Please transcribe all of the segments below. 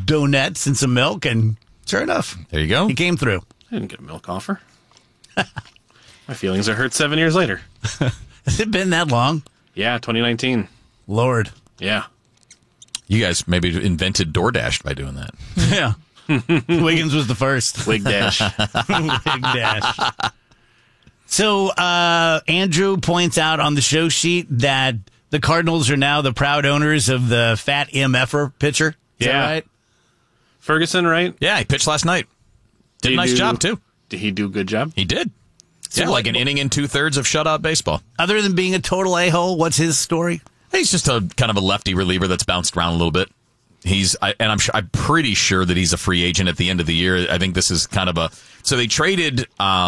donuts and some milk, and sure enough, There you go. he came through. I didn't get a milk offer. My feelings are hurt 7 years later. Has it been that long? Yeah, 2019. Lord. Yeah. You guys maybe invented DoorDash by doing that. Yeah. Wiggins was the first. Wig dash. Wig dash. So Andrew points out on the show sheet that the Cardinals are now the proud owners of the fat MFer pitcher. Is that right? Ferguson, right? Yeah, he pitched last night. Did a nice job, too. Did he do a good job? He did. So yeah, like an inning and 2/3 of shutout baseball. Other than being a total a-hole, what's his story? He's just a kind of a lefty reliever that's bounced around a little bit. I'm pretty sure that he's a free agent at the end of the year. I think this is kind of so they traded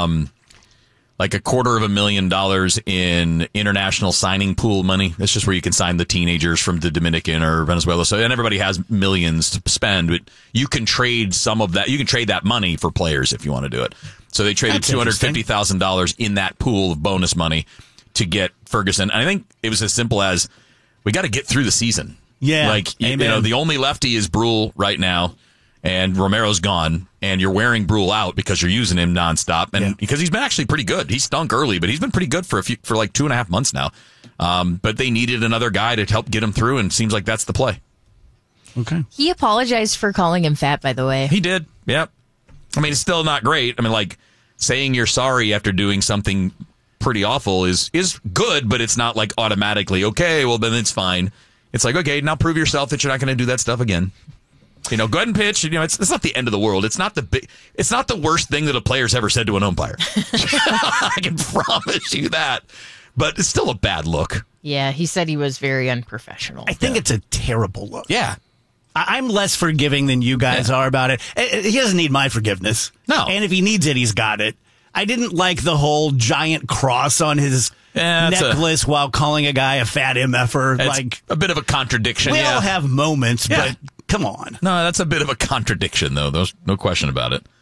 like $250,000 in international signing pool money. That's just where you can sign the teenagers from the Dominican or Venezuela. So, and everybody has millions to spend, but you can trade some of that. You can trade that money for players if you want to do it. So they traded $250,000 in that pool of bonus money to get Ferguson. And I think it was as simple as we got to get through the season. Yeah. Like, you know, the only lefty is Brule right now, and Romero's gone, and you're wearing Brule out because you're using him nonstop, and because he's been actually pretty good. He stunk early, but he's been pretty good for like 2.5 months now. But they needed another guy to help get him through, and it seems like that's the play. Okay. He apologized for calling him fat, by the way. He did. Yep. I mean, it's still not great. I mean, like, saying you're sorry after doing something pretty awful is good, but it's not like automatically, okay, well, then it's fine. It's like, okay, now prove yourself that you're not going to do that stuff again. You know, go ahead and pitch. You know, it's not the end of the world. It's not the worst thing that a player's ever said to an umpire. I can promise you that. But it's still a bad look. Yeah, he said he was very unprofessional. I think it's a terrible look. Yeah. I'm less forgiving than you guys are about it. He doesn't need my forgiveness. No. And if he needs it, he's got it. I didn't like the whole giant cross on his necklace while calling a guy a fat MFer. It's like a bit of a contradiction. We all have moments, but come on. No, that's a bit of a contradiction, though. There's no question about it.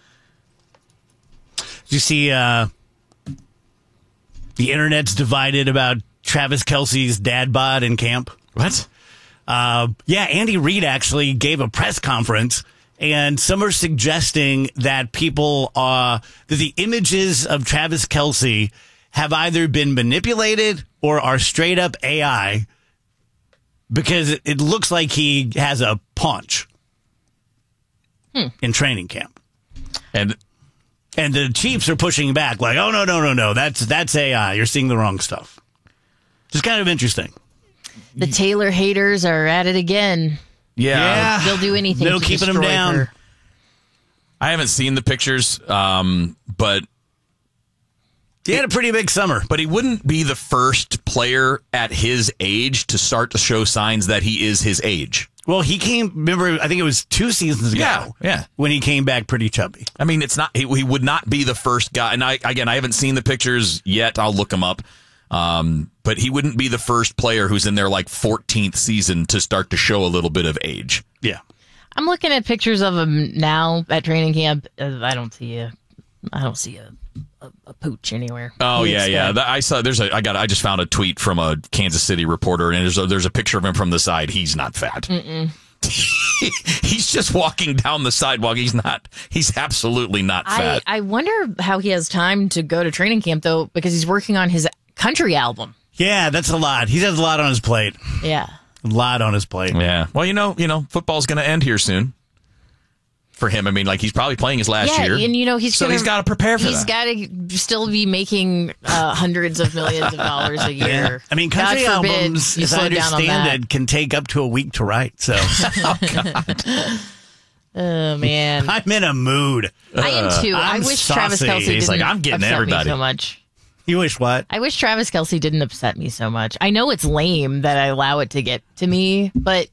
Did you see the internet's divided about Travis Kelce's dad bod in camp? What? Andy Reid actually gave a press conference, and some are suggesting that that the images of Travis Kelce have either been manipulated or are straight up AI, because it looks like he has a paunch in training camp. And the Chiefs are pushing back like, oh, no, that's AI. You're seeing the wrong stuff. Just kind of interesting. The Taylor haters are at it again. Yeah. They'll do anything No to keeping destroy them down. her. I haven't seen the pictures, but he had a pretty big summer. But he wouldn't be the first player at his age to start to show signs that he is his age. Well, he came, remember, I think it was 2 seasons ago when he came back pretty chubby. I mean, it's not he would not be the first guy. And I haven't seen the pictures yet. I'll look them up. But he wouldn't be the first player who's in their like 14th season to start to show a little bit of age. Yeah. I'm looking at pictures of him now at training camp. I don't see a pooch anywhere. Oh yeah. I saw. I just found a tweet from a Kansas City reporter, and there's a picture of him from the side. He's not fat. Mm-mm. He's just walking down the sidewalk. He's absolutely not fat. I wonder how he has time to go to training camp though, because he's working on his country album. Yeah, that's a lot. He has a lot on his plate. Yeah. A lot on his plate. Yeah. Well, you know, football's going to end here soon. For him, I mean, like he's probably playing his last year, and he's got to prepare for that. He's got to still be making hundreds of millions of dollars a year. Yeah. I mean, country albums, as I understand it, can take up to a week to write. So, oh God, oh man, I'm in a mood. I am too. I wish saucy. Travis Kelce didn't He's like, I'm getting upset everybody me so much. You wish what? I wish Travis Kelce didn't upset me so much. I know it's lame that I allow it to get to me, but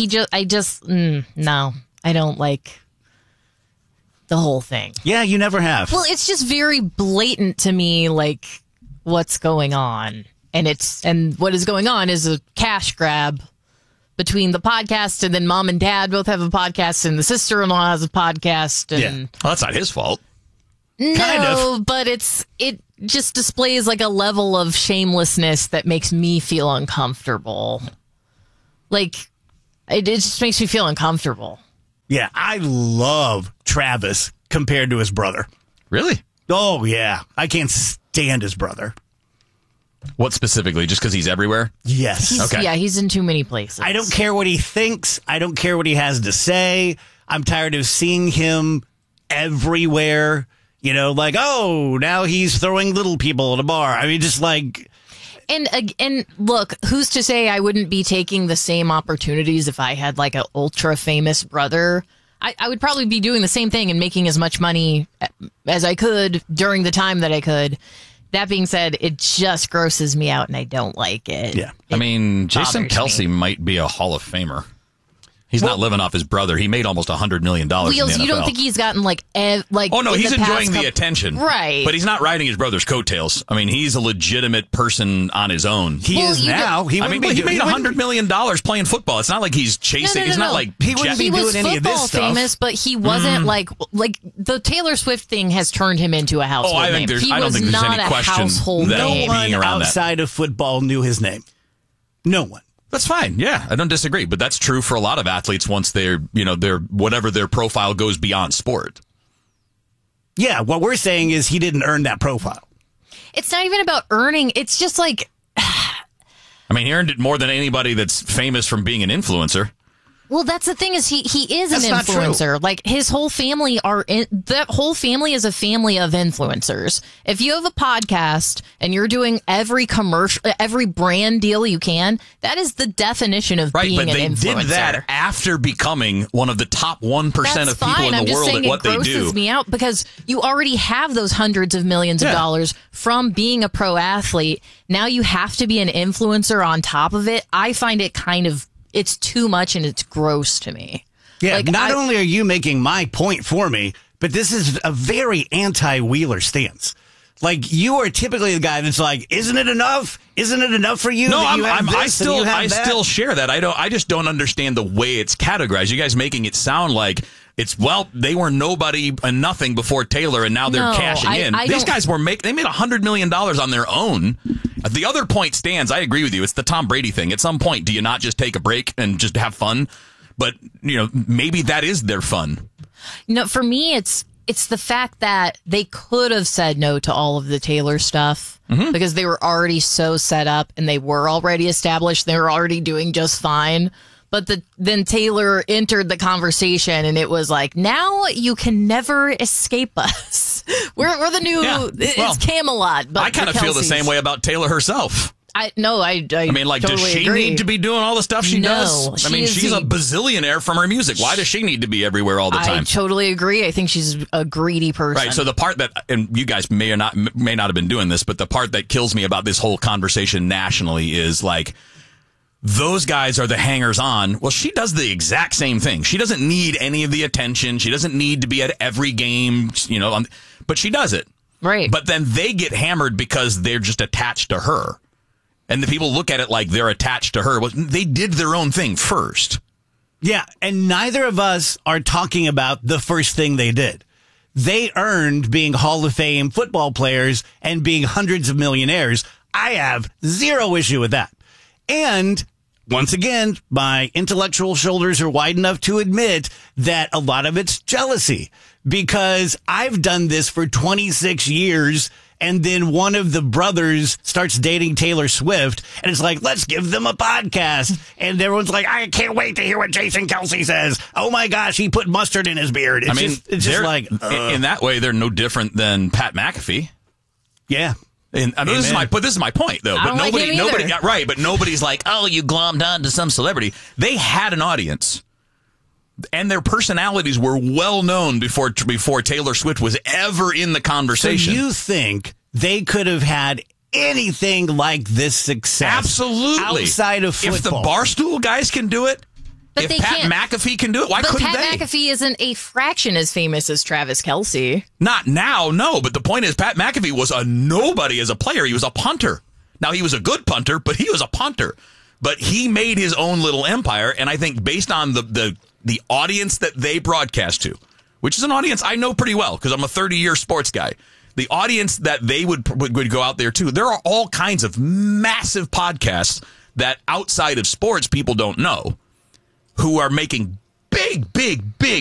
no, I don't like the whole thing. Yeah, you never have. Well, it's just very blatant to me, like what's going on, and what is going on is a cash grab between the podcast, and then mom and dad both have a podcast, and the sister-in-law has a podcast, and well, that's not his fault. No, kind of. But it just displays like a level of shamelessness that makes me feel uncomfortable. Like it just makes me feel uncomfortable. Yeah, I love Travis compared to his brother. Really? Oh, yeah. I can't stand his brother. What specifically? Just because he's everywhere? Yes. Okay. Yeah, he's in too many places. I don't care what he thinks. I don't care what he has to say. I'm tired of seeing him everywhere. You know, like, oh, now he's throwing little people at a bar. I mean, just like... And look, who's to say I wouldn't be taking the same opportunities if I had like an ultra famous brother? I would probably be doing the same thing and making as much money as I could during the time that I could. That being said, it just grosses me out and I don't like it. Yeah. I mean, Jason bothers Kelsey might be a Hall of Famer. He's not living off his brother. He made almost $100 million in the Wheels, NFL. you don't think he's gotten like Oh, no, he's enjoying the attention. Right. But he's not riding his brother's coattails. I mean, he's a legitimate person on his own. He is now. He made $100 million playing football. It's not like he's chasing. It's not like he wouldn't be doing any of this stuff. He was famous, but he wasn't like the Taylor Swift thing has turned him into a household I name. don't He think was there's not any a question household that name. No one being around outside of football knew his name. No one. That's fine. Yeah, I don't disagree. But that's true for a lot of athletes once they're whatever their profile goes beyond sport. Yeah, what we're saying is he didn't earn that profile. It's not even about earning. It's just like, I mean, he earned it more than anybody that's famous from being an influencer. well, that's the thing is he is That's an not true. influencer. Like his whole family that whole family is a family of influencers. If you have a podcast and you're doing every commercial, every brand deal you can, that is the definition of being But an they influencer. did that after becoming one of the top 1% That's of people fine. in I'm the just world saying at what it they grosses do. me out because you already have those hundreds of millions of Yeah. dollars from being a pro athlete. Now you have to be an influencer on top of it. I find it it's too much and it's gross to me. Yeah, Like, not only are you making my point for me, but this is a very anti-Wheeler stance. Like, you are typically the guy that's like, isn't it enough? Isn't it enough for you? No, that you have I this and you have that? still share that. I just don't understand the way it's categorized. You guys making it sound like they were nobody and nothing before Taylor, and now they're No, cashing in. These guys they made $100 million on their own. The other point stands. I agree with you. It's the Tom Brady thing. At some point, do you not just take a break and just have fun? But maybe that is their fun. For me, it's the fact that they could have said no to all of the Taylor stuff because they were already so set up and they were already established. They were already doing just fine. But then Taylor entered the conversation and it was like, now you can never escape us. We're the new, it's Camelot. But I kind of feel the same way about Taylor herself. I mean, like, totally does she agree. need to be doing all the stuff she does? I mean, she's a bazillionaire from her music. Why does she need to be everywhere all the time? I totally agree. I think she's a greedy person. Right. So the part that, and you guys may not have been doing this, but the part that kills me about this whole conversation nationally is like, those guys are the hangers on. Well, she does the exact same thing. She doesn't need any of the attention. She doesn't need to be at every game, but she does it. Right. But then they get hammered because they're just attached to her. And the people look at it like they're attached to her. Well, they did their own thing first. Yeah, and neither of us are talking about the first thing they did. They earned being Hall of Fame football players and being hundreds of millionaires. I have zero issue with that. And once again, my intellectual shoulders are wide enough to admit that a lot of it's jealousy because I've done this for 26 years. And then one of the brothers starts dating Taylor Swift, and it's like, let's give them a podcast. And everyone's like, I can't wait to hear what Jason Kelsey says. Oh my gosh, he put mustard in his beard. It's just like, in that way, they're no different than Pat McAfee. Yeah. And this is my point though. But nobody got right. But nobody's like, oh, you glommed on to some celebrity. They had an audience. And their personalities were well known before Taylor Swift was ever in the conversation. So you think they could have had anything like this success? Absolutely. Outside of football. If the Barstool guys can do it, But if they Pat can't. McAfee can do it, why couldn't Pat they? McAfee isn't a fraction as famous as Travis Kelsey. Not now, no. But the point is, Pat McAfee was a nobody as a player. He was a punter. Now, he was a good punter, but he was a punter. But he made his own little empire, and I think based on the audience that they broadcast to, which is an audience I know pretty well because I'm a 30-year sports guy, the audience that they would go out there to, there are all kinds of massive podcasts that outside of sports people don't know who are making big